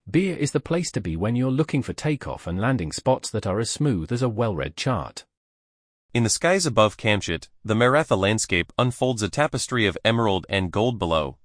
Beer is the place to be when you're looking for takeoff and landing spots that are as smooth as a well-read chart. In the skies above Kamchat, the Maratha landscape unfolds a tapestry of emerald and gold below,